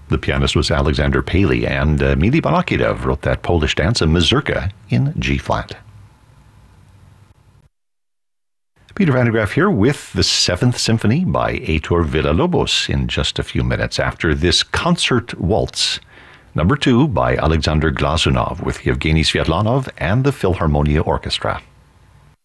The pianist was Alexander Paley, and Mili Balakirev wrote that Polish dance, a mazurka, in G-flat. Peter Van de Graaff here with the 7th Symphony by Heitor Villa-Lobos in just a few minutes after this concert waltz, number 2 by Alexander Glazunov with Yevgeny Sviatlanov and the Philharmonia Orchestra.